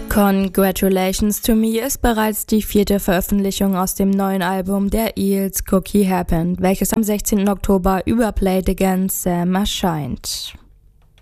Congratulations to Me ist bereits die 4. Veröffentlichung aus dem neuen Album der Eels Cookie Happened, welches am 16. Oktober über Play It Again Sam erscheint.